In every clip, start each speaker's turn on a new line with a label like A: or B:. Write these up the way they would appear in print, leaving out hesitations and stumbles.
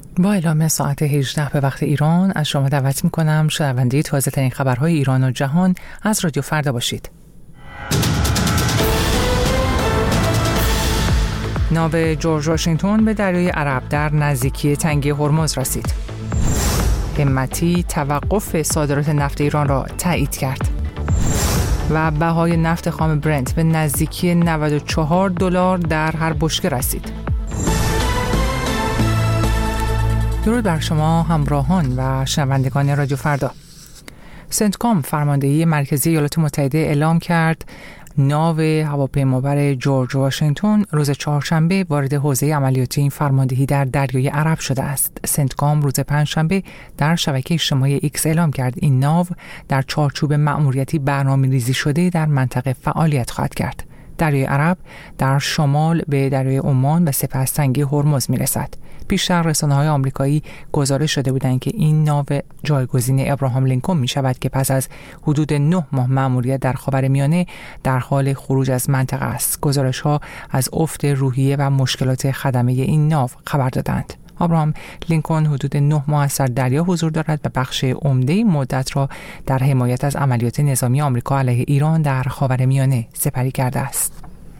A: با اعلام ساعت 18 به وقت ایران از شما دعوت می‌کنم شنونده تازه‌ترین خبرهای ایران و جهان از رادیو فردا باشید. ناو جورج واشنگتن به دریای عرب در نزدیکی تنگه هرمز رسید. همتی توقف صادرات نفت ایران را تایید کرد. و بهای نفت خام برنت به نزدیکی $94 در هر بشکه رسید. درود بر شما همراهان و شنوندگان رادیو فردا. سنتکام فرماندهی مرکزی ایالات متحده اعلام کرد ناو هواپیمابر جورج واشنگتن روز چهارشنبه وارد حوزه عملیاتی این فرماندهی در دریای عرب شده است. سنتکام روز پنجشنبه در شبکه اجتماعی ایکس اعلام کرد این ناو در چارچوب مأموریتی برنامه‌ریزی شده در منطقه فعالیت خواهد کرد. دریای عرب در شمال به دریای عمان و سپس تنگه هرمز می‌رسد. پیشتر رسانه‌های آمریکایی گزارش داده بودند که این ناو جایگزین ابراهام لینکن می‌شود که پس از حدود 9 ماه مأموریت در خاورمیانه در حال خروج از منطقه است. گزارش‌ها از افت روحیه و مشکلات خدمه این ناو خبر دادند. ابراهام لینکن حدود 9 ماه از دریا حضور دارد و بخش عمده مدت را در حمایت از عملیات نظامی آمریکا علیه ایران در خاورمیانه سپری کرده است.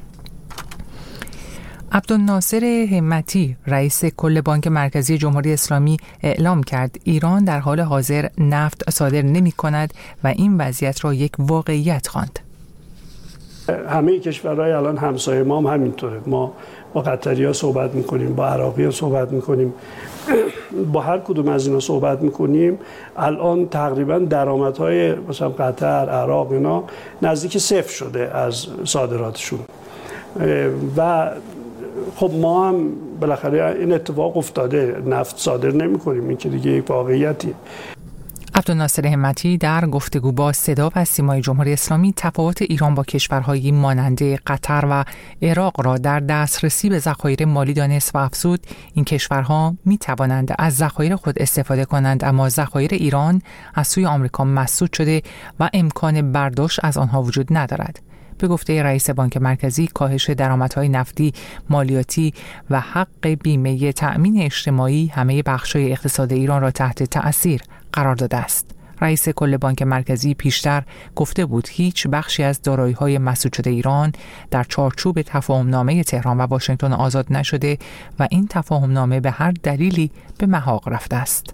A: عبدالناصر همتی رئیس کل بانک مرکزی جمهوری اسلامی اعلام کرد ایران در حال حاضر نفت صادر نمی کند و این وضعیت را یک واقعیت خواند.
B: همه کشورهای الان همسایه ما هم همینطوره. ما با قطری‌ها صحبت می‌کنیم، با عراقی‌ها صحبت می‌کنیم، با هر کدوم از اینا صحبت می‌کنیم. الان تقریبا درآمدهای مثلا قطر، عراق اینا نزدیک صفر شده از صادراتشون و خب ما هم بالاخره این اتفاق افتاده، نفت صادر نمی‌کنیم، این که دیگه یک واقعیتیه.
A: عبدالناصر همتی در گفتگو با صدا و سیمای جمهوری اسلامی تفاوت ایران با کشورهایی مانند قطر و عراق را در دسترسی به ذخایر مالی دانست و افزود این کشورها می توانند از ذخایر خود استفاده کنند اما ذخایر ایران از سوی آمریکا مسدود شده و امکان برداشت از آنها وجود ندارد. به گفته رئیس بانک مرکزی کاهش درآمدهای نفتی، مالیاتی و حق بیمه تأمین اجتماعی همه بخش‌های اقتصاد ایران را تحت تأثیر قرار داده است. رئیس کل بانک مرکزی پیشتر گفته بود هیچ بخشی از دارایی‌های مسدود شده ایران در چارچوب تفاهم‌نامه تهران و واشنگتن آزاد نشده و این تفاهم‌نامه به هر دلیلی به محاق رفته است.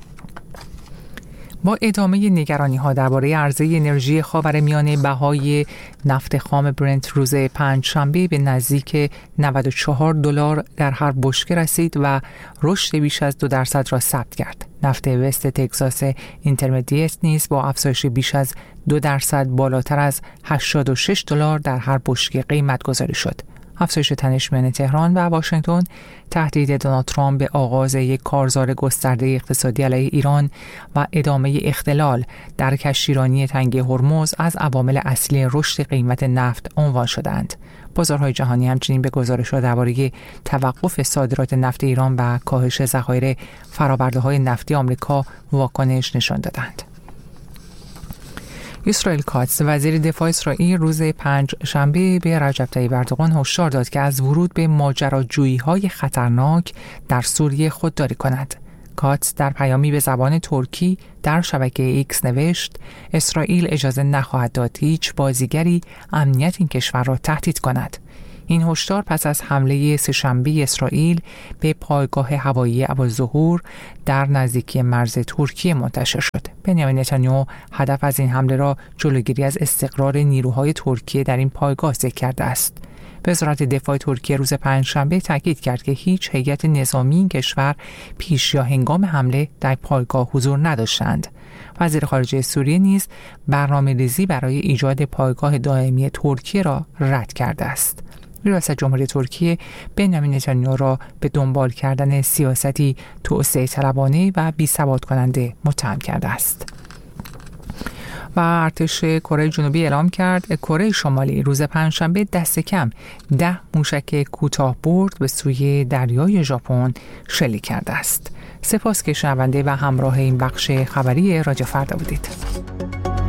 A: با ادامه نگرانی‌ها درباره عرضه انرژی خاورمیانه بهای نفت خام برنت روز پنجشنبه به نزدیک $94 در هر بشکه رسید و رشد بیش از 2% را ثبت کرد. نفت وست تگزاس اینترمدیت نیز با افزایش بیش از 2% بالاتر از $86 در هر بشکه قیمت گذاری شد. افزایش تنش میان تهران و واشنگتن، تهدید دونالد ترامپ به آغاز یک کارزار گسترده اقتصادی علیه ایران و ادامه اختلال در کشتیرانی تنگه هرمز از عوامل اصلی رشد قیمت نفت عنوان شدند. بازارهای جهانی همچنین به گزارش‌ها درباره توقف صادرات نفت ایران و کاهش ذخایر فرآورده‌های نفتی آمریکا واکنش نشان دادند. اسرائیل کاتس وزیر دفاع اسرائیل روز پنجشنبه به رجب طیب اردوغان هشدار داد که از ورود به ماجراجویی‌های خطرناک در سوریه خودداری کند. کاتس در پیامی به زبان ترکی در شبکه ایکس نوشت اسرائیل اجازه نخواهد داد هیچ بازیگری امنیت این کشور را تهدید کند. این هشدار پس از حمله سه‌شنبه اسرائیل به پایگاه هوایی ابوالظهور در نزدیکی مرز ترکیه منتشر شد. بنیامین نتانیاهو هدف از این حمله را جلوگیری از استقرار نیروهای ترکیه در این پایگاه ذکر کرده است. وزارت دفاع ترکیه روز پنجشنبه تاکید کرد که هیچ هیئت نظامی این کشور پیش یا هنگام حمله در پایگاه حضور نداشتند. وزیر خارجه سوریه نیز برنامه‌ریزی برای ایجاد پایگاه دائمی ترکیه را رد کرده است. ریاست جمهوری ترکیه بنیامین نتانیاهو را به دنبال کردن سیاستی توسعه طلبانه و بی‌ثبات کننده متهم کرده است. و ارتش کره جنوبی اعلام کرد کره شمالی روز پنجشنبه دست کم 10 موشک کوتاه‌برد به سوی دریای ژاپن شلیک کرده است. سپاس که شنونده و همراه این بخش خبری رادیو فردا بودید.